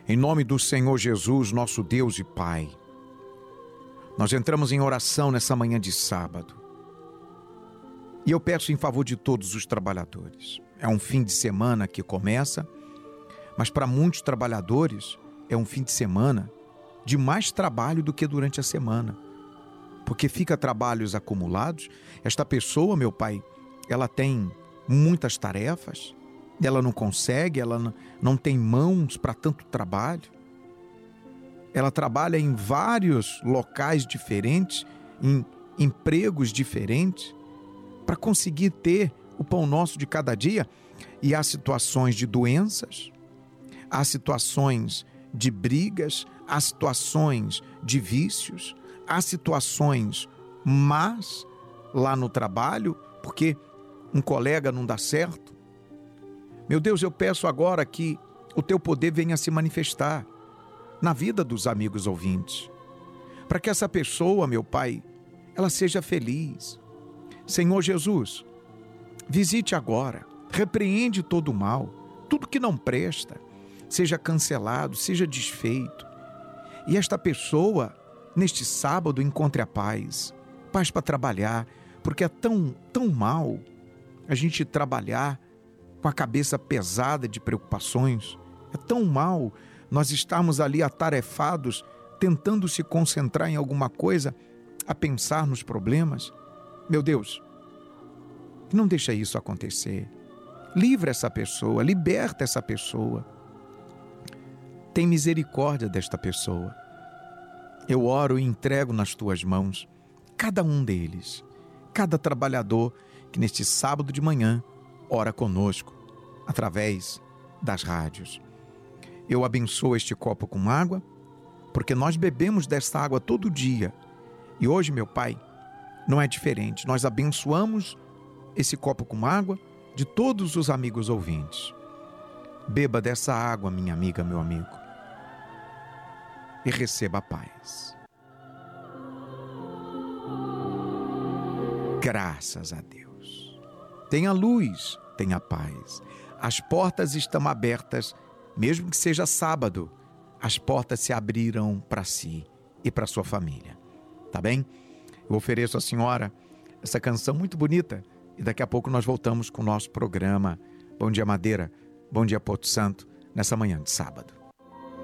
Em nome do Senhor Jesus, nosso Deus e Pai, nós entramos em oração nessa manhã de sábado. E eu peço em favor de todos os trabalhadores. É um fim de semana que começa, mas para muitos trabalhadores é um fim de semana de mais trabalho do que durante a semana. Porque fica trabalhos acumulados. Esta pessoa, meu Pai, ela tem muitas tarefas, ela não consegue, ela não tem mãos para tanto trabalho. Ela trabalha em vários locais diferentes, em empregos diferentes, para conseguir ter o pão nosso de cada dia. E há situações de doenças, há situações de brigas, há situações de vícios, há situações más lá no trabalho, porque um colega não dá certo. Meu Deus, eu peço agora que o teu poder venha se manifestar na vida dos amigos ouvintes, para que essa pessoa, meu Pai, ela seja feliz. Senhor Jesus, visite agora, repreende todo o mal, tudo que não presta, seja cancelado, seja desfeito. E esta pessoa, neste sábado, encontre a paz para trabalhar, porque é tão mal a gente trabalhar com a cabeça pesada de preocupações. É tão mal nós estarmos ali atarefados, tentando se concentrar em alguma coisa, a pensar nos problemas. Meu Deus, não deixa isso acontecer. Livra essa pessoa, liberta essa pessoa. Tem misericórdia desta pessoa. Eu oro e entrego nas tuas mãos cada um deles, cada trabalhador que neste sábado de manhã ora conosco através das rádios. Eu abençoo este copo com água, porque nós bebemos desta água todo dia. E hoje, meu Pai, não é diferente. Nós abençoamos esse copo com água de todos os amigos ouvintes. Beba dessa água, minha amiga, meu amigo, e receba a paz. Graças a Deus. Tenha luz, tenha paz. As portas estão abertas, mesmo que seja sábado. As portas se abriram para si e para sua família. Tá bem? Eu ofereço à senhora essa canção muito bonita e daqui a pouco nós voltamos com o nosso programa Bom Dia Madeira, Bom Dia Porto Santo, nessa manhã de sábado.